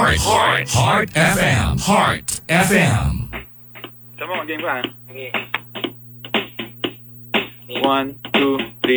Heart FM. Heart FM. Come on, game plan. Okay. 1, 2.